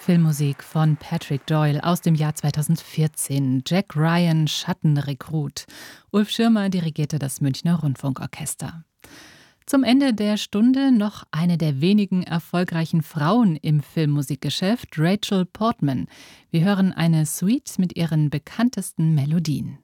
Filmmusik von Patrick Doyle aus dem Jahr 2014. Jack Ryan, Schattenrekrut. Ulf Schirmer dirigierte das Münchner Rundfunkorchester. Zum Ende der Stunde noch eine der wenigen erfolgreichen Frauen im Filmmusikgeschäft, Rachel Portman. Wir hören eine Suite mit ihren bekanntesten Melodien.